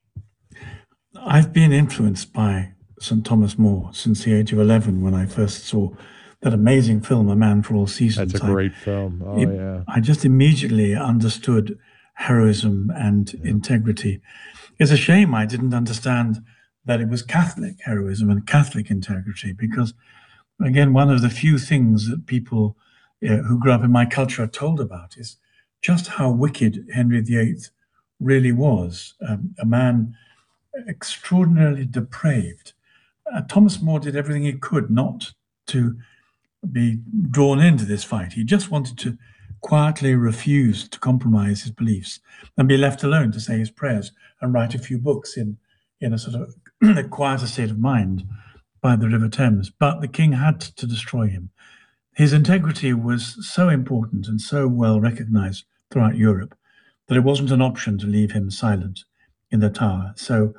I've been influenced by St. Thomas More since the age of 11, when I first saw that amazing film, A Man for All Seasons. That's a great film. Oh, yeah. I just immediately understood heroism and integrity. It's a shame I didn't understand that it was Catholic heroism and Catholic integrity, because, again, one of the few things that people who grew up in my culture are told about is just how wicked Henry VIII really was. A man extraordinarily depraved. Thomas More did everything he could not to be drawn into this fight. He just wanted to quietly refuse to compromise his beliefs and be left alone to say his prayers and write a few books in a sort of a quieter state of mind by the River Thames. But the king had to destroy him. His integrity was so important and so well recognized throughout Europe that it wasn't an option to leave him silent in the Tower. So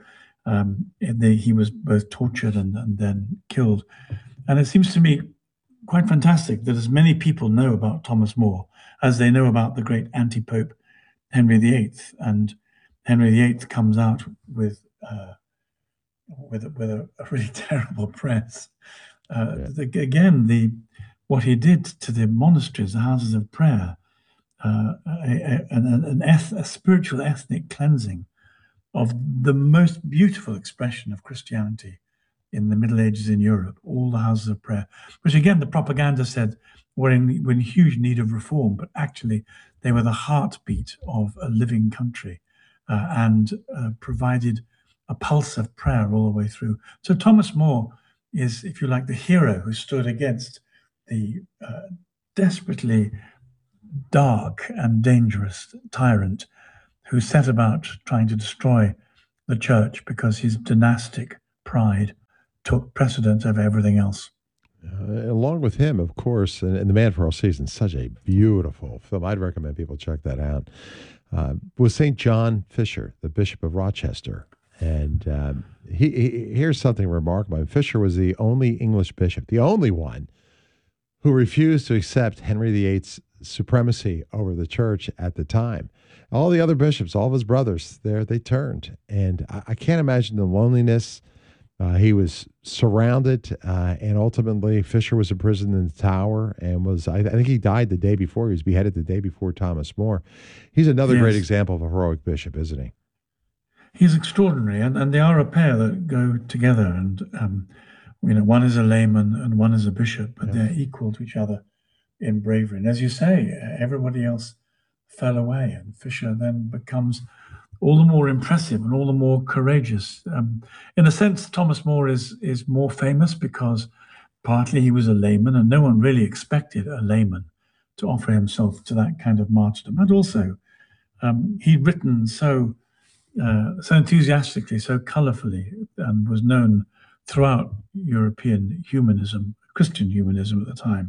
he was both tortured and then killed. And it seems to me quite fantastic that as many people know about Thomas More as they know about the great anti-pope Henry VIII. And Henry VIII comes out with a really terrible press. Again, the what he did to the monasteries, the houses of prayer, a spiritual ethnic cleansing of the most beautiful expression of Christianity in the Middle Ages in Europe, all the houses of prayer, which again the propaganda said were in huge need of reform, but actually they were the heartbeat of a living country and provided a pulse of prayer all the way through. So Thomas More is, if you like, the hero who stood against the desperately dark and dangerous tyrant who set about trying to destroy the church because his dynastic pride took precedence over everything else. Along with him, of course, and The Man for All Seasons, such a beautiful film. I'd recommend people check that out. Was St. John Fisher, the Bishop of Rochester. And here's something remarkable. Fisher was the only English bishop, the only one, who refused to accept Henry VIII's supremacy over the church at the time. All the other bishops, all of his brothers, they turned. And I can't imagine the loneliness. He was surrounded, and ultimately Fisher was imprisoned in the Tower and I think he died the day before. He was beheaded the day before Thomas More. He's another great example of a heroic bishop, isn't he? He's extraordinary, and they are a pair that go together. And one is a layman and one is a bishop, but they're equal to each other in bravery. And as you say, everybody else fell away, and Fisher then becomes all the more impressive and all the more courageous. In a sense, Thomas More is more famous because partly he was a layman, and no one really expected a layman to offer himself to that kind of martyrdom. And also, he'd written so enthusiastically, so colourfully, and was known throughout European humanism, Christian humanism at the time,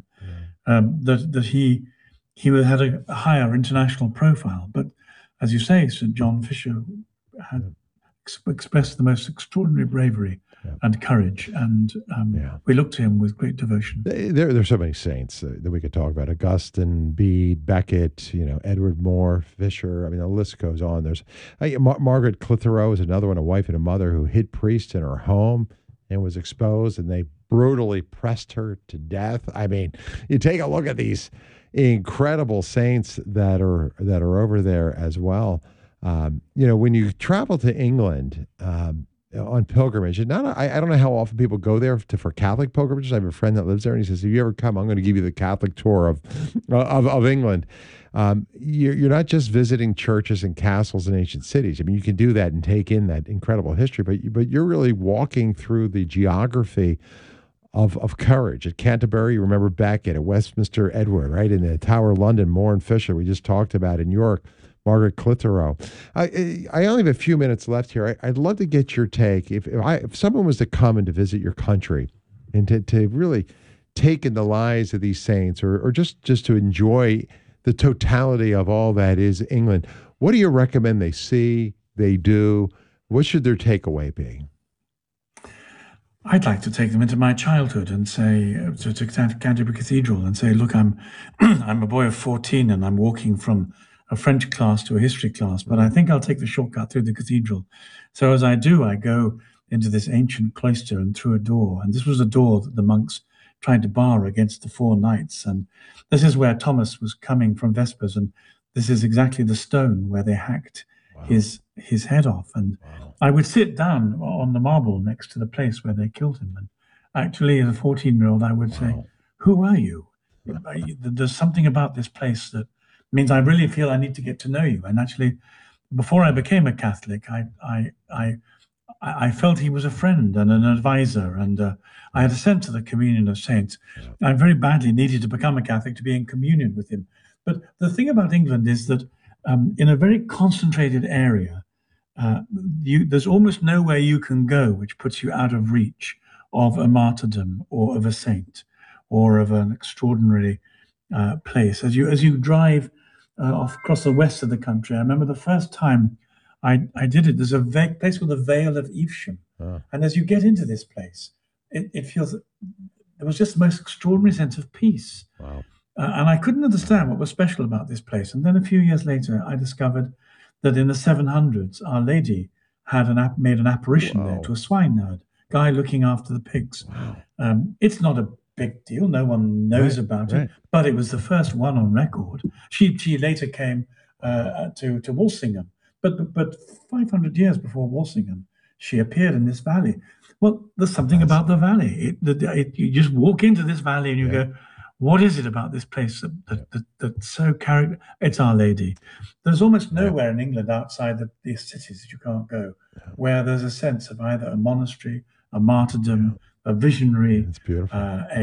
that he had a higher international profile. But as you say, St. John Fisher had expressed the most extraordinary bravery and courage, and we look to him with great devotion. There are so many saints that we could talk about: Augustine, Bede, Becket, Edward Moore, Fisher. I mean, the list goes on. There's Margaret Clitheroe is another one, a wife and a mother who hid priests in her home and was exposed, and they brutally pressed her to death. I mean, you take a look at these incredible saints that are over there as well. When you travel to England on pilgrimage, and I don't know how often people go there for Catholic pilgrimages. I have a friend that lives there, and he says, if you ever come, I'm going to give you the Catholic tour of England. You're not just visiting churches and castles and ancient cities. I mean, you can do that and take in that incredible history, but you're really walking through the geography of courage. At Canterbury, you remember Becket; at Westminster, Edward, right? In the Tower of London, More and Fisher, we just talked about. In York, Margaret Clitheroe. I only have a few minutes left here. I'd love to get your take. If someone was to come and to visit your country and to really take in the lives of these saints, or just to enjoy the totality of all that is England, what do you recommend they see, they do? What should their takeaway be? I'd like to take them into my childhood and say, to Canterbury Cathedral, and say, look, I'm a boy of 14 and I'm walking from a French class to a history class, but I think I'll take the shortcut through the cathedral. So as I do, I go into this ancient cloister and through a door. And this was a door that the monks tried to bar against the 4 knights. And this is where Thomas was coming from Vespers. And this is exactly the stone where they hacked his head off. And I would sit down on the marble next to the place where they killed him. And actually, as a 14-year-old, I would say, who are you? There's something about this place that means I really feel I need to get to know you. And actually, before I became a Catholic, I felt he was a friend and an advisor, and I had a sense of the communion of saints. I very badly needed to become a Catholic to be in communion with him. But the thing about England is that in a very concentrated area, there's almost nowhere you can go which puts you out of reach of a martyrdom or of a saint or of an extraordinary place. As you drive across the west of the country, I remember the first time I did it. There's a place called the Vale of Evesham, and as you get into this place, it feels there was just the most extraordinary sense of peace. Wow. And I couldn't understand what was special about this place. And then a few years later, I discovered that in the 700s, Our Lady had made an apparition there to a swineherd, guy looking after the pigs. Wow. It's not a big deal. No one knows about it, but it was the first one on record. She later came to Walsingham, but 500 years before Walsingham, she appeared in this valley. Well, there's something about the valley. You just walk into this valley and you go, what is it about this place that's so It's Our Lady. There's almost nowhere in England outside these cities that you can't go, where there's a sense of either a monastery, a martyrdom, a visionary, it's beautiful.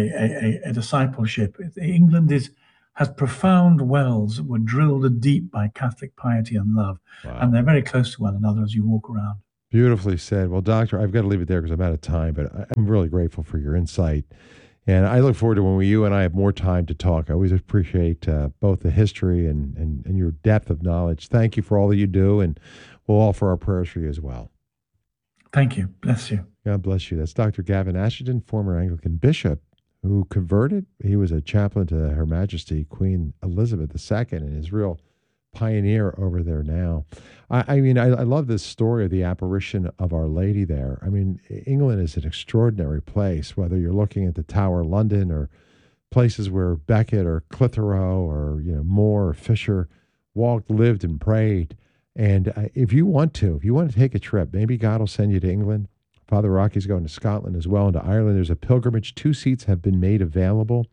A discipleship. England has profound wells that were drilled deep by Catholic piety and love, and they're very close to one another as you walk around. Beautifully said. Well, Doctor, I've got to leave it there because I'm out of time, but I'm really grateful for your insight. And I look forward to when you and I have more time to talk. I always appreciate both the history and your depth of knowledge. Thank you for all that you do, and we'll offer our prayers for you as well. Thank you. Bless you. God bless you. That's Dr. Gavin Ashenden, former Anglican bishop who converted. He was a chaplain to Her Majesty Queen Elizabeth II and is real pioneer over there now. I mean, I love this story of the apparition of Our Lady there. I mean, England is an extraordinary place, whether you're looking at the Tower, London, or places where Becket or Clitheroe or, Moore or Fisher walked, lived, and prayed. And if you want to take a trip, maybe God will send you to England. Father Rocky's going to Scotland as well, and to Ireland. There's a pilgrimage. 2 seats have been made available,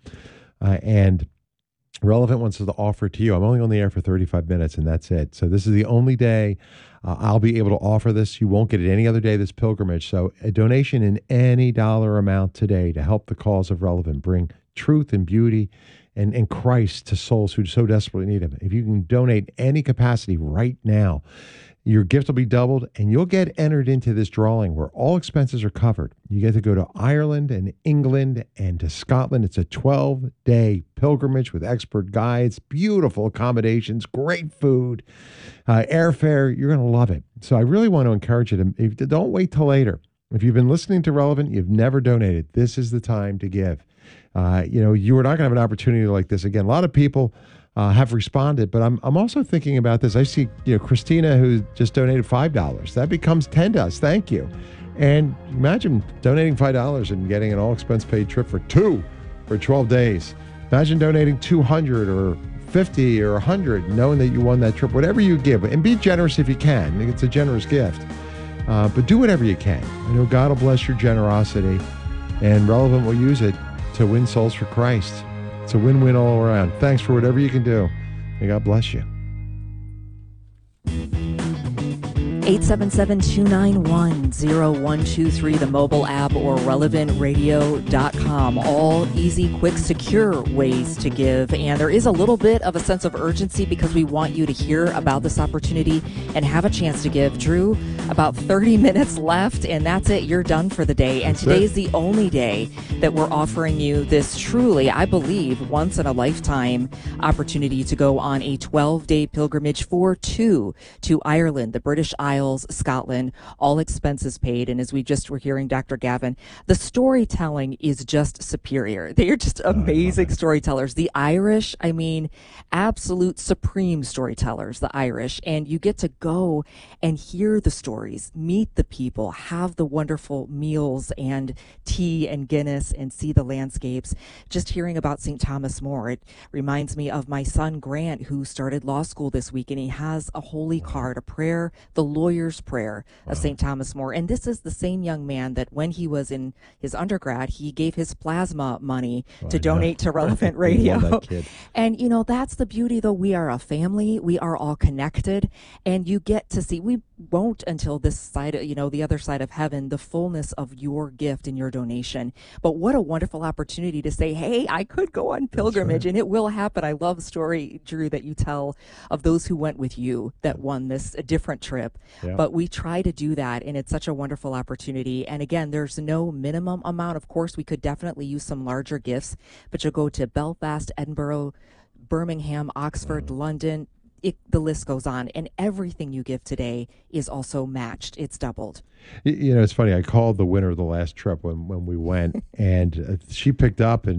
and Relevant wants to offer it to you. I'm only on the air for 35 minutes, and that's it. So this is the only day I'll be able to offer this. You won't get it any other day, this pilgrimage. So a donation in any dollar amount today to help the cause of Relevant bring truth and beauty and Christ to souls who so desperately need him. If you can donate any capacity right now, your gift will be doubled, and you'll get entered into this drawing where all expenses are covered. You get to go to Ireland and England and to Scotland. It's a 12-day pilgrimage with expert guides, beautiful accommodations, great food, airfare. You're going to love it. So I really want to encourage you to don't wait till later. If you've been listening to Relevant, you've never donated, this is the time to give. You are not going to have an opportunity like this again. A lot of people have responded, but I'm also thinking about this. I see, Christina, who just donated $5. That becomes $10. Thank you. And imagine donating $5 and getting an all-expense-paid trip for 12 days. Imagine donating $200 or $50 or $100, knowing that you won that trip. Whatever you give, and be generous if you can. I think it's a generous gift. But do whatever you can. I know God will bless your generosity, and Relevant will use it to win souls for Christ. It's a win-win all around. Thanks for whatever you can do. May God bless you. 877-291-0123, the mobile app, or relevantradio.com. All easy, quick, secure ways to give. And there is a little bit of a sense of urgency because we want you to hear about this opportunity and have a chance to give. Drew, about 30 minutes left, and that's it. You're done for the day. And today is the only day that we're offering you this truly, I believe, once-in-a-lifetime opportunity to go on a 12-day pilgrimage for two to Ireland, the British Isles, Scotland, all expenses paid. And as we just were hearing Dr. Gavin, the storytelling is just superior. They are just amazing storytellers. The Irish, absolute supreme storytellers, the Irish. And you get to go and hear the stories, meet the people, have the wonderful meals and tea and Guinness, and see the landscapes. Just hearing about St. Thomas More, it reminds me of my son Grant, who started law school this week, and he has a holy card, a prayer, the lawyer's prayer of St. Thomas More. And this is the same young man that when he was in his undergrad, he gave his plasma money to donate to Relevant Radio. And, that's the beauty, though. We are a family. We are all connected. And you get to see, we won't until this side, the other side of heaven, the fullness of your gift and your donation. But what a wonderful opportunity to say, hey, I could go on pilgrimage, and it will happen. I love the story, Drew, that you tell of those who went with you that won this a different trip. Yeah. But we try to do that, and it's such a wonderful opportunity. And again, there's no minimum amount. Of course, we could definitely use some larger gifts, but you'll go to Belfast, Edinburgh, Birmingham, Oxford, London. The list goes on, and everything you give today is also matched. It's doubled. It's funny. I called the winner of the last trip when we went, and she picked up, and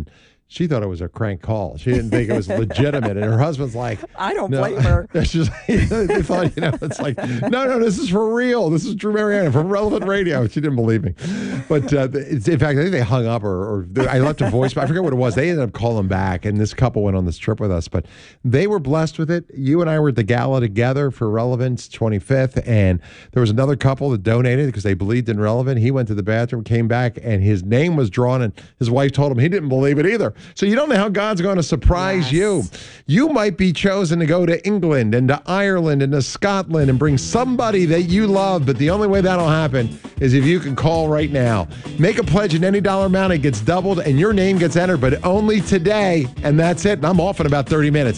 She thought it was a crank call. She didn't think it was legitimate. And her husband's like, I don't blame her. She's like, they thought, it's like, no, this is for real. This is Drew Mariani from Relevant Radio. She didn't believe me. But in fact, I think they hung up or I left a voice. I forget what it was. They ended up calling back. And this couple went on this trip with us. But they were blessed with it. You and I were at the gala together for Relevant's 25th. And there was another couple that donated because they believed in Relevant. He went to the bathroom, came back, and his name was drawn. And his wife told him he didn't believe it either. So you don't know how God's going to surprise you. You might be chosen to go to England and to Ireland and to Scotland and bring somebody that you love, but the only way that'll happen is if you can call right now. Make a pledge in any dollar amount, it gets doubled, and your name gets entered, but only today, and that's it. And I'm off in about 30 minutes.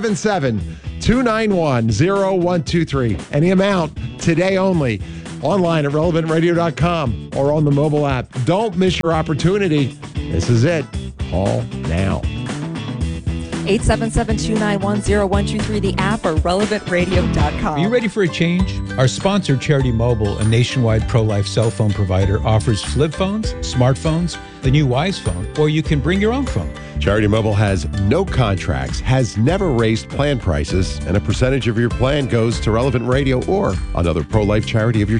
877-291-0123. Any amount, today only. Online at relevantradio.com or on the mobile app. Don't miss your opportunity. This is it. Call now. 877-291-0123, the app, or relevantradio.com. Are you ready for a change? Our sponsor, Charity Mobile, a nationwide pro-life cell phone provider, offers flip phones, smartphones, the new Wise phone, or you can bring your own phone. Charity Mobile has no contracts, has never raised plan prices, and a percentage of your plan goes to Relevant Radio or another pro-life charity of your